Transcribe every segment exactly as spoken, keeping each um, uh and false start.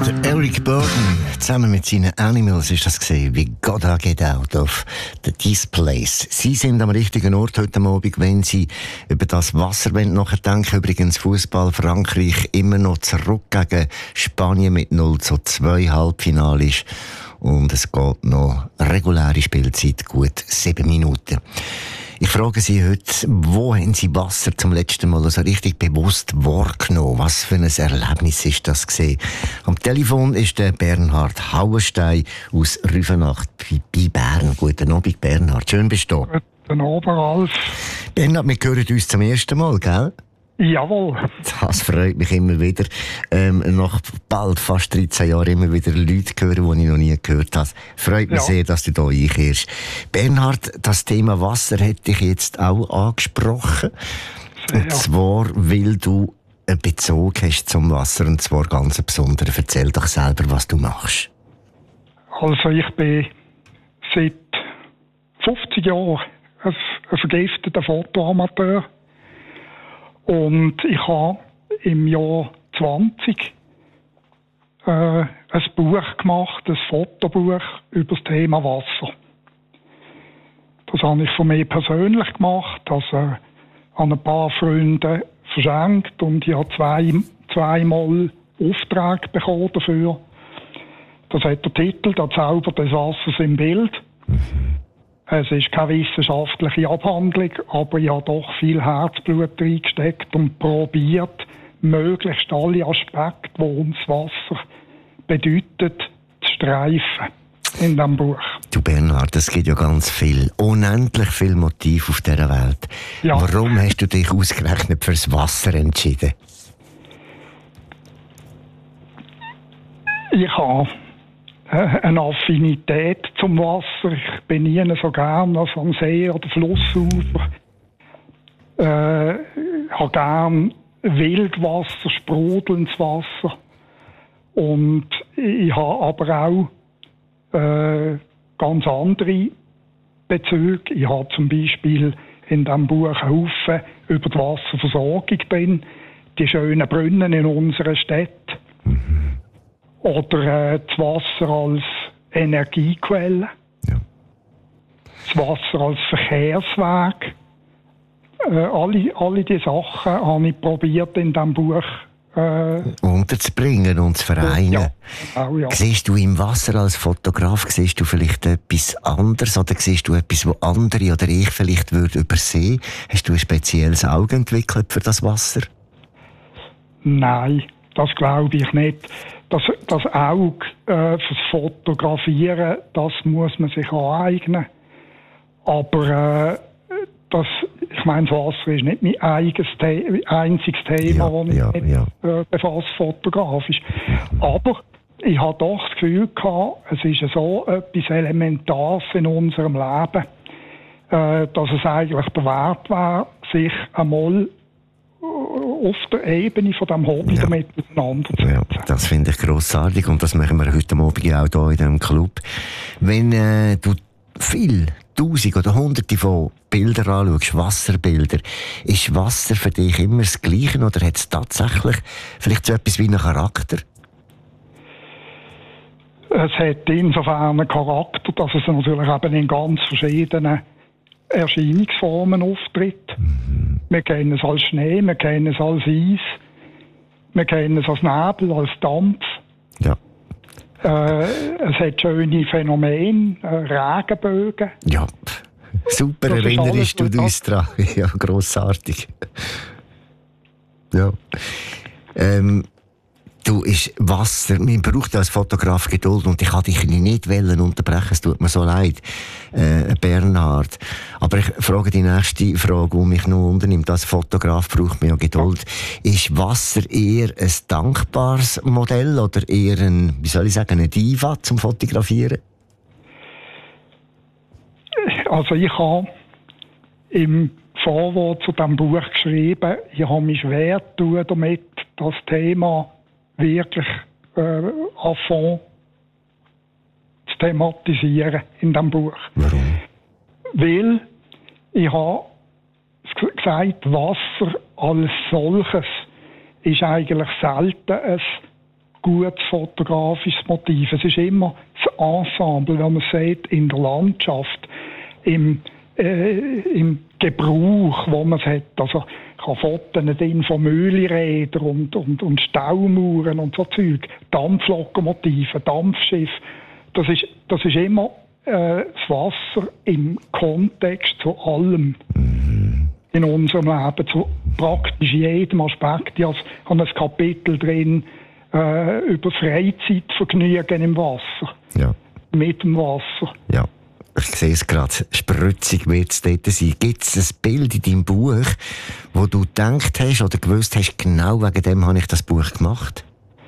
Der Eric Burdon, zusammen mit seinen Animals, ist das gesehen, wie God I Get Out of the Displays. Sie sind am richtigen Ort heute Abend, wenn Sie über das Wasser nachdenken. Übrigens Fußball Frankreich immer noch zurück gegen Spanien mit null zu zwei Halbfinale ist. Und es geht noch reguläre Spielzeit, gut sieben Minuten. Ich frage Sie heute, wo haben Sie Wasser zum letzten Mal so richtig bewusst wahrgenommen? Was für ein Erlebnis ist das gewesen? Am Telefon ist der Bernhard Hauenstein aus Rüfenacht bei Bern. Guten Abend, Bernhard. Schön bist du da. Guten Abend, Ralf. Bernhard, wir hören uns zum ersten Mal, gell? Jawohl. Das freut mich immer wieder. Ähm, nach bald fast dreizehn Jahren immer wieder Leute hören, die ich noch nie gehört habe. Freut mich ja sehr, dass du da einkehrst. Bernhard, das Thema Wasser hätte ich jetzt auch angesprochen. Sehr. Und zwar, weil du einen Bezug hast zum Wasser, und zwar ganz besonders. Erzähl doch selber, was du machst. Also ich bin seit fünfzig Jahren ein, ein vergifteter Fotoamateur. Und ich habe im Jahr zwanzig äh, ein Buch gemacht, ein Fotobuch über das Thema Wasser. Das habe ich von mir persönlich gemacht, also an ein paar Freunde verschenkt, und ich habe zwei, zweimal Auftrag bekommen dafür. Das hat der Titel «Der Zauber des Wassers im Bild». Es ist keine wissenschaftliche Abhandlung, aber ich habe doch viel Herzblut reingesteckt und probiert, möglichst alle Aspekte, die uns Wasser bedeutet, zu streifen in diesem Buch. Du Bernhard, es gibt ja ganz viel, unendlich viel Motiv auf dieser Welt. Ja. Warum hast du dich ausgerechnet fürs Wasser entschieden? Ich habe eine Affinität zum Wasser. Ich bin nie so gern als am See oder Flussufer. Äh, ich habe gern Wildwasser, sprudelndes Wasser. Und ich habe aber auch äh, ganz andere Bezüge. Ich habe zum Beispiel in diesem Buch einen Haufen über die Wasserversorgung drin, die schönen Brunnen in unserer Stadt. Mhm. Oder äh, das Wasser als Energiequelle. Ja. Das Wasser als Verkehrsweg. Äh, alle, alle diese Sachen habe ich probiert in diesem Buch äh, unterzubringen und zu vereinen. Ja, genau, ja. Siehst du im Wasser als Fotograf, siehst du vielleicht etwas anderes, oder siehst du etwas, was andere oder ich vielleicht würde übersehen? Hast du ein spezielles Auge entwickelt für das Wasser? Nein, das glaube ich nicht. Das, das Auge äh, fürs Fotografieren, das muss man sich aneignen. Aber äh, das, ich meine, das Wasser ist nicht mein eigenes The- einziges Thema, ja, das ja, ich ja. äh, befasse, fotografisch. Aber ich habe doch das Gefühl gehabt, es ist so etwas Elementares in unserem Leben, äh, dass es eigentlich der Wert wäre, sich einmal auf der Ebene von diesem Hobby ja. damit auseinanderzusetzen. Ja, das finde ich grossartig, und das machen wir heute Abend auch hier in diesem Club. Wenn äh, du viel, tausend oder hunderte von Bildern anschaust, Wasserbilder, ist Wasser für dich immer das Gleiche, oder hat es tatsächlich vielleicht so etwas wie einen Charakter? Es hat insofern einen Charakter, dass es natürlich eben in ganz verschiedenen Erscheinungsformen auftritt. Mhm. Wir kennen es als Schnee, wir kennen es als Eis, wir kennen es als Nebel, als Dampf. Ja. Äh, es hat schöne Phänomene, äh, Regenbögen. Ja, super erinnerst du uns daran. Ja, grossartig. Ja. Ähm, Du, ist Wasser, man braucht als Fotograf Geduld, und ich kann dich nicht wollen unterbrechen, es tut mir so leid, äh, Bernhard. Aber ich frage die nächste Frage, die mich noch unternimmt. Als Fotograf braucht man ja Geduld. Ist Wasser eher ein dankbares Modell oder eher ein, wie soll ich sagen, eine Diva zum Fotografieren? Also ich habe im Vorwort zu diesem Buch geschrieben, ich habe mich schwer getan damit, das Thema wirklich äh, à fond zu thematisieren in diesem Buch. Warum? Weil ich habe gesagt, Wasser als solches ist eigentlich selten ein gutes fotografisches Motiv. Es ist immer das Ensemble, wenn man sieht, in der Landschaft, im, äh, im Gebrauch, wo man es hat. Also ich habe Fotos drin von Mühlenrädern und, und, und Staumauern und so Zeug, Dampflokomotiven, Dampfschiff. Das ist, das ist immer äh, das Wasser im Kontext zu allem in unserem Leben, zu praktisch jedem Aspekt. Ich habe ein Kapitel drin äh, über Freizeitvergnügen im Wasser, ja. mit dem Wasser. Ja. Ich sehe es gerade, spritzig wird es dort sein. Gibt es ein Bild in deinem Buch, wo du gedacht hast oder gewusst hast, genau wegen dem habe ich das Buch gemacht?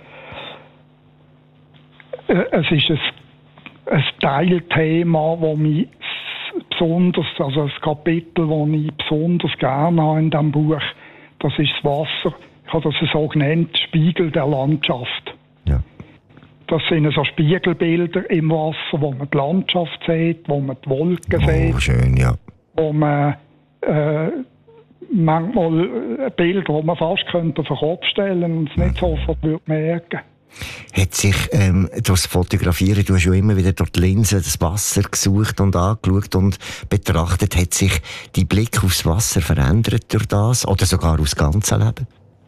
Äh, es ist ein, ein Teilthema, das mich besonders, also ein Kapitel, das ich besonders gerne habe in diesem Buch, das ist das Wasser. Ich habe das so genannt, Spiegel der Landschaft. Ja. Das sind so Spiegelbilder im Wasser, wo man die Landschaft sieht, wo man die Wolken oh, sieht. Schön, ja. Wo man äh, manchmal Bilder, die man fast könnte auf den Kopf stellen und es nicht sofort würde merken. Hat sich ähm, durchs Fotografieren, du hast ja immer wieder durch die Linse das Wasser gesucht und angeschaut und betrachtet, hat sich dein Blick aufs Wasser verändert durch das oder sogar aufs ganze Leben?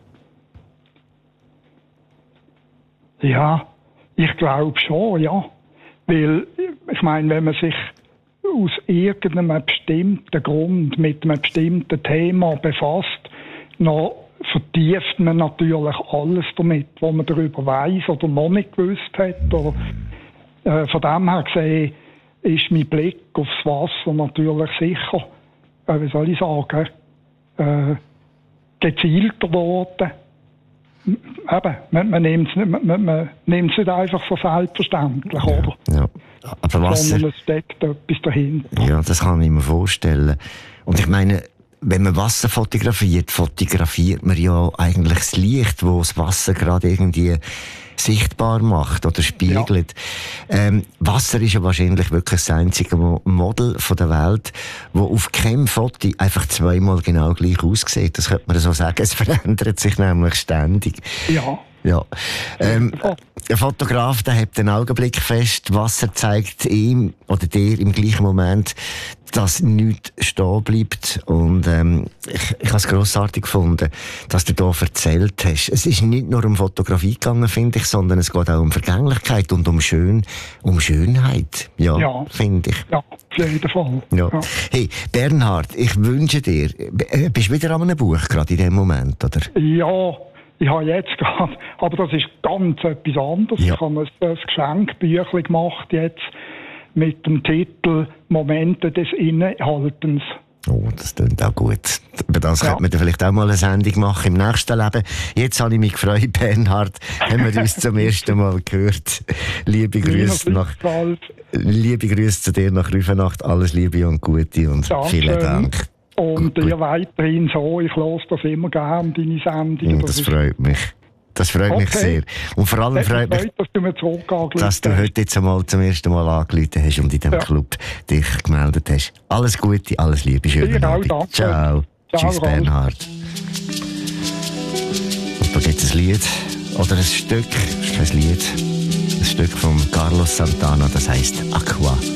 Ja, ich glaube schon, ja. Weil, ich meine, wenn man sich aus irgendeinem bestimmten Grund mit einem bestimmten Thema befasst, dann vertieft man natürlich alles damit, was man darüber weiss oder noch nicht gewusst hat. Oder, äh, von dem her gesehen ist mein Blick aufs Wasser natürlich sicher, äh, wie soll ich sagen, äh, gezielter geworden. Eben, man, man nimmt es nicht, man, man nimmt's nicht einfach so selbstverständlich, ja, oder? Ja. Aber Wasser, sondern es steckt etwas dahinter. Ja, das kann ich mir vorstellen. Und ich meine, wenn man Wasser fotografiert, fotografiert man ja eigentlich das Licht, wo das Wasser gerade irgendwie sichtbar macht oder spiegelt. Ja. Ähm, Wasser ist ja wahrscheinlich wirklich das einzige Model von der Welt, wo auf keinem Foto einfach zweimal genau gleich aussieht. Das könnte man so sagen. Es verändert sich nämlich ständig. Ja. Ja. Ähm, ein Fotograf, der hält den Augenblick fest, Wasser zeigt ihm oder dir im gleichen Moment, dass nichts stehen bleibt. Und ähm, ich, ich habe es grossartig gefunden, dass du da erzählt hast. Es ist nicht nur um Fotografie gegangen, finde ich, sondern es geht auch um Vergänglichkeit und um Schön, um Schönheit. Ja, ja. Finde ich. Ja, auf jeden Fall. Ja. Ja. Hey, Bernhard, ich wünsche dir, bist du wieder an einem Buch, gerade in dem Moment, oder? Ja. Ich habe jetzt gerade, aber das ist ganz etwas anderes. Ja. Ich habe ein, ein Geschenkbüchlein gemacht jetzt mit dem Titel Momente des Innehaltens. Oh, das klingt auch gut. Über das ja. könnte man vielleicht auch mal eine Sendung machen im nächsten Leben. Jetzt habe ich mich gefreut, Bernhard, haben wir uns zum ersten Mal gehört. Liebe Grüße nach, liebe Grüße zu dir nach Rüfenacht. Alles Liebe und Gute und Dankeschön. Vielen Dank. Und dir weiterhin so, ich höre das immer gerne, deine Sendung. Das, das freut mich. Das freut okay. mich sehr. Und vor allem freut mich, dass du mir zurück dass du heute jetzt einmal zum ersten Mal angerufen hast und in diesem ja. Club dich gemeldet hast. Alles Gute, alles Liebe, schönen Abend. Ciao. Ciao. Tschüss, Bernhard. Und da gibt es ein Lied, oder ein Stück, das ist kein Lied, ein Stück von Carlos Santana, das heisst Aqua.